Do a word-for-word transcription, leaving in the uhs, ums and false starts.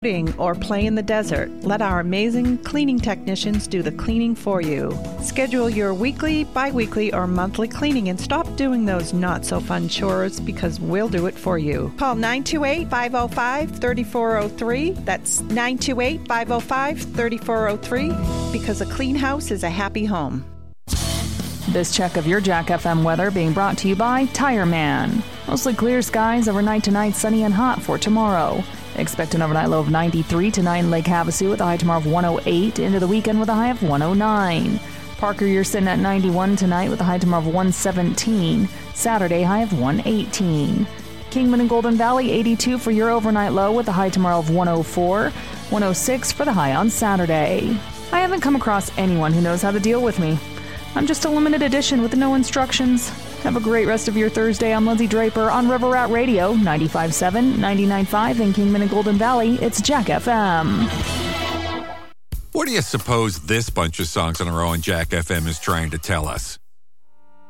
or play in the desert, let our amazing cleaning technicians do the cleaning for you. Schedule your weekly, bi-weekly, or monthly cleaning and stop doing those not-so-fun chores because we'll do it for you. Call nine two eight, five oh five, three four oh three. That's nine two eight, five oh five, three four oh three because a clean house is a happy home. This check of your Jack F M weather being brought to you by Tire Man. Mostly clear skies, overnight tonight, sunny and hot for tomorrow. Expect an overnight low of ninety-three tonight in Lake Havasu with a high tomorrow of one oh eight. Into the weekend with a high of one oh nine. Parker, you're sitting at ninety-one tonight with a high tomorrow of one seventeen. Saturday, high of one eighteen. Kingman and Golden Valley, eighty-two for your overnight low with a high tomorrow of one oh four. one oh six for the high on Saturday. I haven't come across anyone who knows how to deal with me. I'm just a limited edition with no instructions. Have a great rest of your Thursday. I'm Lindsay Draper on River Rat Radio, ninety-five point seven, ninety-nine point five in Kingman and Golden Valley. It's Jack F M. What do you suppose this bunch of songs on our own Jack F M is trying to tell us?